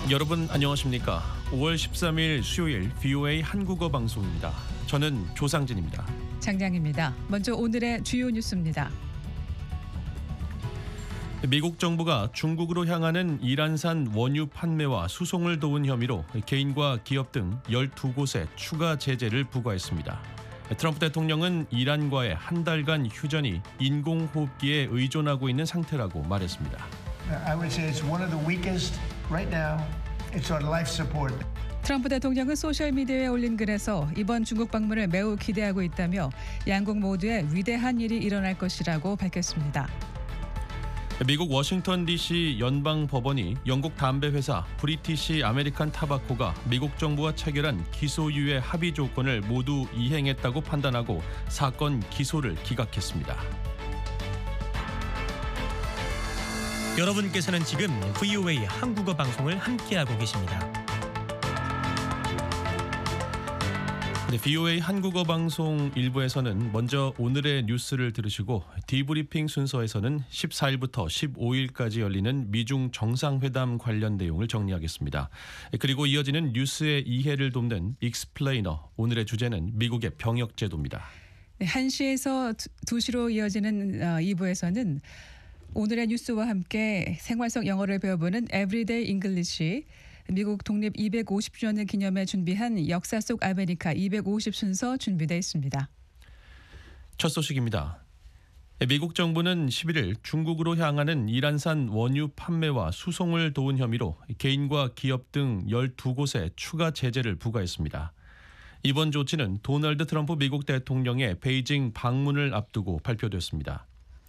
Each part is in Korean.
여러분 안녕하십니까? 5월 13일 수요일 VOA 한국어 방송입니다. 저는 조상진입니다. 장량입니다. 먼저 오늘의 주요 뉴스입니다. 미국 정부가 중국으로 향하는 이란산 원유 판매와 수송을 도운 혐의로 개인과 기업 등 12곳에 추가 제재를 부과했습니다. 트럼프 대통령은 이란과의 한 달간 휴전이 인공호흡기에 의존하고 있는 상태라고 말했습니다. I would say it's one of the weakest right now. It's on life support. 트럼프 대통령은 소셜미디어에 올린 글에서 이번 중국 방문을 매우 기대하고 있다며 양국 모두에 위대한 일이 일어날 것이라고 밝혔습니다. 미국 워싱턴 DC 연방법원이 영국 담배 회사 브리티시 아메리칸 타바코가 미국 정부와 체결한 기소유예 합의 조건을 모두 이행했다고 판단하고 사건 기소를 기각했습니다. 여러분께서는 지금 VOA 한국어 방송을 함께하고 계십니다. VOA 한국어 방송 1부에서는 먼저 오늘의 뉴스를 들으시고 디브리핑 순서에서는 14일부터 15일까지 열리는 미중 정상회담 관련 내용을 정리하겠습니다. 그리고 이어지는 뉴스의 이해를 돕는 익스플레이너, 오늘의 주제는 미국의 병역제도입니다. 1시에서 2시로 이어지는 2부에서는 오늘의 뉴스와 함께 생활성 영어를 배워보는 Everyday English, 미국 독립 250주년을 기념해 준비한 역사 속 아메리카 250 순서 준비되어 있습니다. 첫 소식입니다. 미국 정부는 11일 중국으로 향하는 이란산 원유 판매와 수송을 도운 혐의로 개인과 기업 등 12곳에 추가 제재를 부과했습니다. 이번 조치는 도널드 트럼프 미국 대통령의 베이징 방문을 앞두고 발표됐습니다.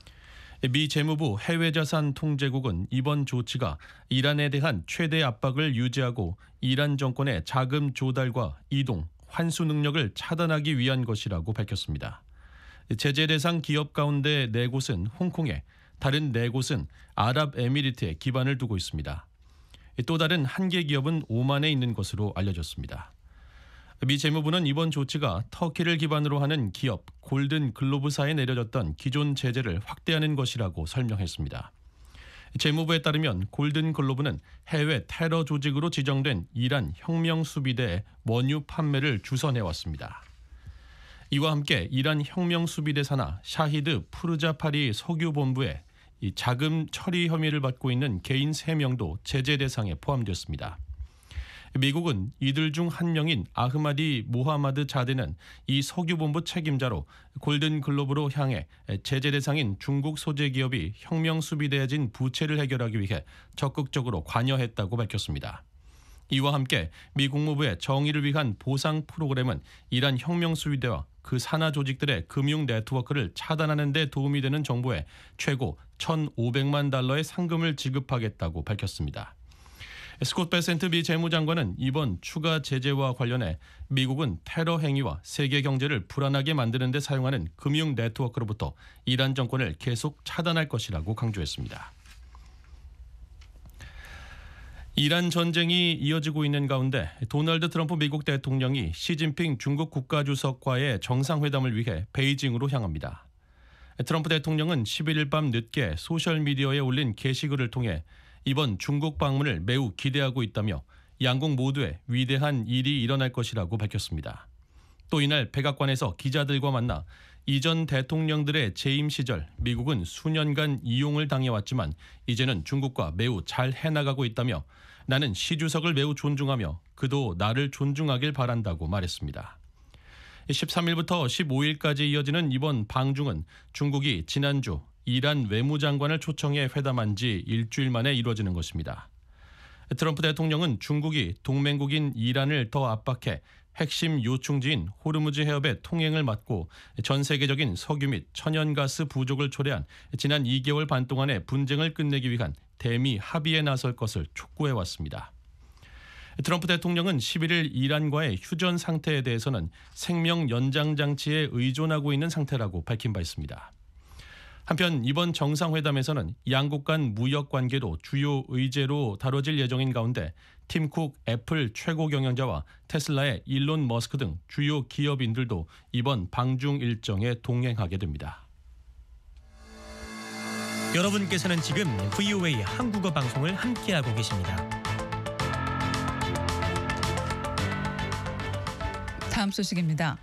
미 재무부 해외자산 통제국은 이번 조치가 이란에 대한 최대 압박을 유지하고 이란 정권의 자금 조달과 이동, 환수 능력을 차단하기 위한 것이라고 밝혔습니다. 제재 대상 기업 가운데 4곳은 홍콩에, 다른 4곳은 아랍에미리트에 기반을 두고 있습니다. 또 다른 한 개 기업은 오만에 있는 것으로 알려졌습니다. 미 재무부는 이번 조치가 터키를 기반으로 하는 기업 골든 글로브사에 내려졌던 기존 제재를 확대하는 것이라고 설명했습니다. 재무부에 따르면 골든 글로브는 해외 테러 조직으로 지정된 이란 혁명수비대의 원유 판매를 주선해왔습니다. 이와 함께 이란 혁명수비대 산하 샤히드 푸르자파리 석유본부에 자금 처리 혐의를 받고 있는 개인 3명도 제재 대상에 포함됐습니다. 미국은 이들 중 한 명인 아흐마디 모하마드 자데는 이 석유본부 책임자로 골든 글로브로 향해 제재 대상인 중국 소재 기업이 혁명 수비대에 진 부채를 해결하기 위해 적극적으로 관여했다고 밝혔습니다. 이와 함께 미 국무부의 정의를 위한 보상 프로그램은 이란 혁명 수비대와 그 산하 조직들의 금융 네트워크를 차단하는 데 도움이 되는 정보에 최고 1,500만 달러의 상금을 지급하겠다고 밝혔습니다. 스콧 베센트 미 재무장관은 이번 추가 제재와 관련해 미국은 테러 행위와 세계 경제를 불안하게 만드는 데 사용하는 금융 네트워크로부터 이란 정권을 계속 차단할 것이라고 강조했습니다. 이란 전쟁이 이어지고 있는 가운데 도널드 트럼프 미국 대통령이 시진핑 중국 국가주석과의 정상회담을 위해 베이징으로 향합니다. 트럼프 대통령은 11일 밤 늦게 소셜미디어에 올린 게시글을 통해 이번 중국 방문을 매우 기대하고 있다며 양국 모두에 위대한 일이 일어날 것이라고 밝혔습니다. 또 이날 백악관에서 기자들과 만나 이전 대통령들의 재임 시절 미국은 수년간 이용을 당해왔지만 이제는 중국과 매우 잘 해나가고 있다며 나는 시 주석을 매우 존중하며 그도 나를 존중하길 바란다고 말했습니다. 13일부터 15일까지 이어지는 이번 방중은 중국이 지난주 이란 외무장관을 초청해 회담한 지 일주일 만에 이루어지는 것입니다. 트럼프 대통령은 중국이 동맹국인 이란을 더 압박해 핵심 요충지인 호르무즈 해협의 통행을 막고 전 세계적인 석유 및 천연가스 부족을 초래한 지난 2개월 반 동안의 분쟁을 끝내기 위한 대미 합의에 나설 것을 촉구해왔습니다. 트럼프 대통령은 11일 이란과의 휴전 상태에 대해서는 생명 연장 장치에 의존하고 있는 상태라고 밝힌 바 있습니다. 한편 이번 정상회담에서는 양국 간 무역 관계도 주요 의제로 다뤄질 예정인 가운데 팀쿡 애플 최고 경영자와 테슬라의 일론 머스크 등 주요 기업인들도 이번 방중 일정에 동행하게 됩니다. 여러분께서는 지금 VOA 한국어 방송을 함께하고 계십니다. 다음 소식입니다.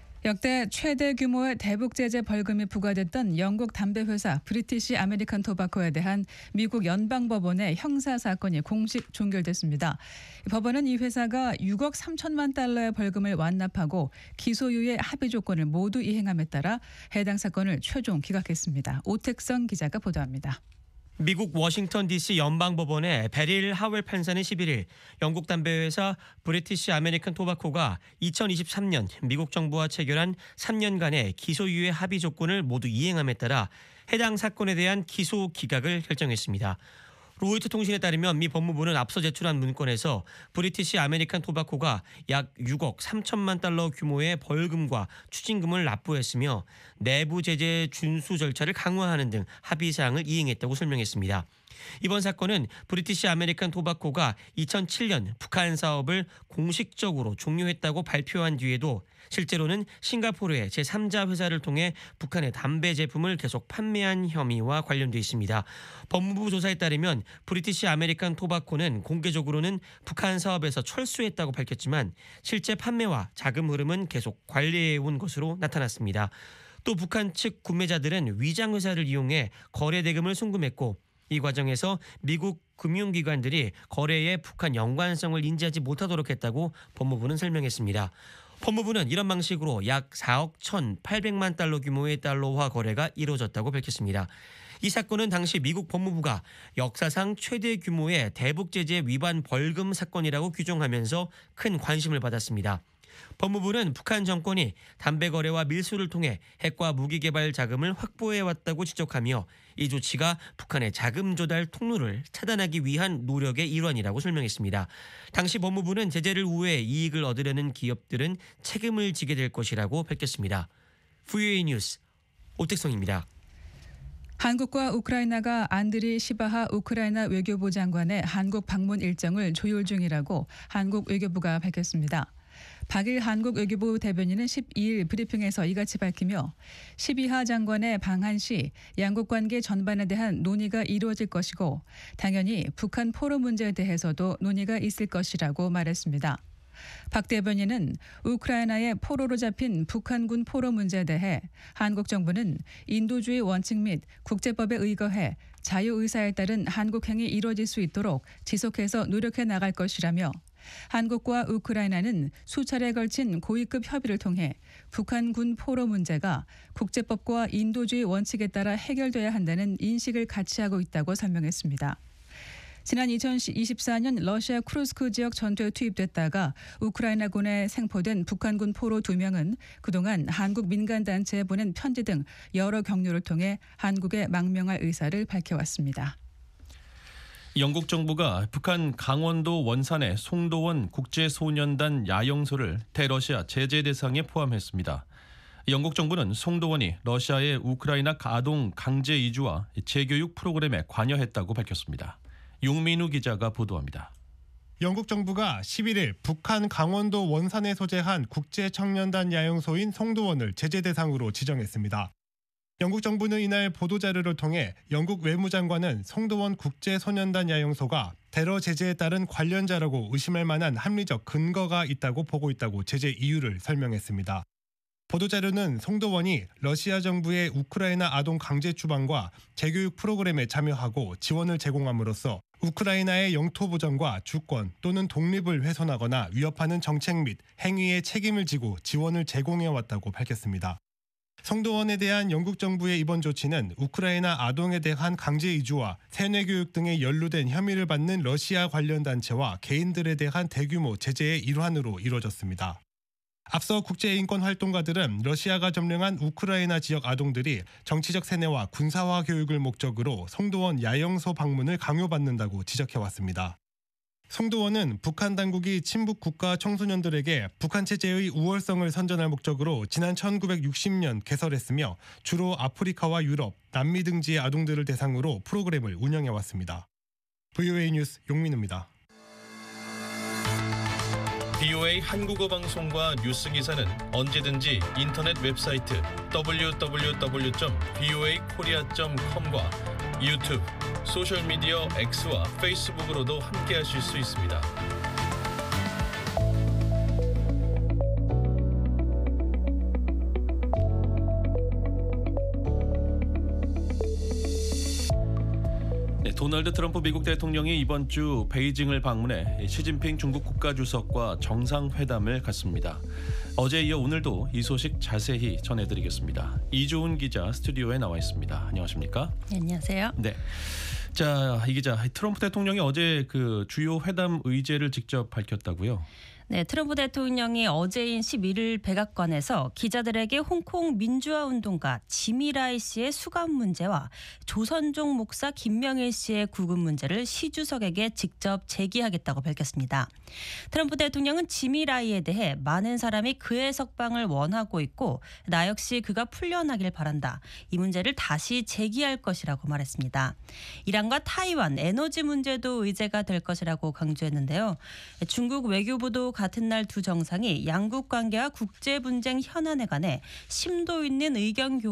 역대 최대 규모의 대북 제재 벌금이 부과됐던 영국 담배 회사 브리티시 아메리칸 토바코에 대한 미국 연방법원의 형사 사건이 공식 종결됐습니다. 법원은 이 회사가 6억 3천만 달러의 벌금을 완납하고 기소유예 합의 조건을 모두 이행함에 따라 해당 사건을 최종 기각했습니다. 오택성 기자가 보도합니다. 미국 워싱턴 DC 연방법원의 베릴 하웰 판사는 11일 영국 담배회사 브리티시 아메리칸 토바코가 2023년 미국 정부와 체결한 3년간의 기소유예 합의 조건을 모두 이행함에 따라 해당 사건에 대한 기소 기각을 결정했습니다. 로이터 통신에 따르면 미 법무부는 앞서 제출한 문건에서 브리티시 아메리칸 토바코가 약 6억 3천만 달러 규모의 벌금과 추징금을 납부했으며 내부 제재 준수 절차를 강화하는 등 합의 사항을 이행했다고 설명했습니다. 이번 사건은 브리티시 아메리칸 토바코가 2007년 북한 사업을 공식적으로 종료했다고 발표한 뒤에도 실제로는 싱가포르의 제3자 회사를 통해 북한의 담배 제품을 계속 판매한 혐의와 관련돼 있습니다. 법무부 조사에 따르면 브리티시 아메리칸 토바코는 공개적으로는 북한 사업에서 철수했다고 밝혔지만 실제 판매와 자금 흐름은 계속 관리해온 것으로 나타났습니다. 또 북한 측 구매자들은 위장 회사를 이용해 거래 대금을 송금했고 이 과정에서 미국 금융기관들이 거래에 북한 연관성을 인지하지 못하도록 했다고 법무부는 설명했습니다. 법무부는 이런 방식으로 약 4억 1,800만 달러 규모의 달러화 거래가 이루어졌다고 밝혔습니다. 이 사건은 당시 미국 법무부가 역사상 최대 규모의 대북 제재 위반 벌금 사건이라고 규정하면서 큰 관심을 받았습니다. 법무부는 북한 정권이 담배 거래와 밀수를 통해 핵과 무기 개발 자금을 확보해왔다고 지적하며 이 조치가 북한의 자금 조달 통로를 차단하기 위한 노력의 일환이라고 설명했습니다. 당시 법무부는 제재를 우회해 이익을 얻으려는 기업들은 책임을 지게 될 것이라고 밝혔습니다. VOA 뉴스 오택성입니다. 한국과 우크라이나가 안드리 시바하 우크라이나 외교부 장관의 한국 방문 일정을 조율 중이라고 한국 외교부가 밝혔습니다. 박일 한국 외교부 대변인은 12일 브리핑에서 이같이 밝히며 시비하 장관의 방한 시 양국 관계 전반에 대한 논의가 이루어질 것이고 당연히 북한 포로 문제에 대해서도 논의가 있을 것이라고 말했습니다. 박 대변인은 우크라이나의 포로로 잡힌 북한군 포로 문제에 대해 한국 정부는 인도주의 원칙 및 국제법에 의거해 자유의사에 따른 한국 행이 이루어질 수 있도록 지속해서 노력해 나갈 것이라며 한국과 우크라이나는 수차례에 걸친 고위급 협의를 통해 북한군 포로 문제가 국제법과 인도주의 원칙에 따라 해결돼야 한다는 인식을 같이 하고 있다고 설명했습니다. 지난 2024년 러시아 쿠르스크 지역 전투에 투입됐다가 우크라이나군에 생포된 북한군 포로 2명은 그동안 한국 민간단체에 보낸 편지 등 여러 경로를 통해 한국에 망명할 의사를 밝혀왔습니다. 영국 정부가 북한 강원도 원산의 송도원 국제소년단 야영소를 대러시아 제재 대상에 포함했습니다. 영국 정부는 송도원이 러시아의 우크라이나 아동 강제 이주와 재교육 프로그램에 관여했다고 밝혔습니다. 용민우 기자가 보도합니다. 영국 정부가 11일 북한 강원도 원산에 소재한 국제청년단 야영소인 송도원을 제재 대상으로 지정했습니다. 영국 정부는 이날 보도자료를 통해 영국 외무장관은 송도원 국제소년단 야영소가 테러 제재에 따른 관련자라고 의심할 만한 합리적 근거가 있다고 보고 있다고 제재 이유를 설명했습니다. 보도자료는 송도원이 러시아 정부의 우크라이나 아동 강제 추방과 재교육 프로그램에 참여하고 지원을 제공함으로써 우크라이나의 영토 보전과 주권 또는 독립을 훼손하거나 위협하는 정책 및 행위에 책임을 지고 지원을 제공해왔다고 밝혔습니다. 송도원에 대한 영국 정부의 이번 조치는 우크라이나 아동에 대한 강제 이주와 세뇌 교육 등에 연루된 혐의를 받는 러시아 관련 단체와 개인들에 대한 대규모 제재의 일환으로 이루어졌습니다. 앞서 국제인권 활동가들은 러시아가 점령한 우크라이나 지역 아동들이 정치적 세뇌와 군사화 교육을 목적으로 송도원 야영소 방문을 강요받는다고 지적해왔습니다. 송도원은 북한 당국이 친북 국가 청소년들에게 북한 체제의 우월성을 선전할 목적으로 지난 1960년 개설했으며 주로 아프리카와 유럽, 남미 등지의 아동들을 대상으로 프로그램을 운영해왔습니다. VOA 뉴스 용민우입니다. VOA 한국어 방송과 뉴스 기사는 언제든지 인터넷 웹사이트 www.voakorea.com과 유튜브, 소셜미디어 X와 페이스북으로도 함께하실 수 있습니다. 도널드 트럼프 미국 대통령이 이번 주 베이징을 방문해 시진핑 중국 국가주석과 정상회담을 갖습니다. 어제에 이어 오늘도 이 소식 자세히 전해드리겠습니다. 이조은 기자 스튜디오에 나와 있습니다. 안녕하십니까? 네, 안녕하세요. 네. 자, 이 기자, 트럼프 대통령이 어제 그 주요 회담 의제를 직접 밝혔다고요? 네, 트럼프 대통령이 어제인 11일 백악관에서 기자들에게 홍콩 민주화 운동가 지미 라이 씨의 수감 문제와 조선족 목사 김명일 씨의 구금 문제를 시 주석에게 직접 제기하겠다고 밝혔습니다. 트럼프 대통령은 지미 라이에 대해 많은 사람이 그의 석방을 원하고 있고 나 역시 그가 풀려나길 바란다. 이 문제를 다시 제기할 것이라고 말했습니다. 이란과 타이완, 에너지 문제도 의제가 될 것이라고 강조했는데요. 중국 외교부도 같은 날 두 정상이 양국 관계와 국제 분쟁 현안에 관해 심도 있는 의견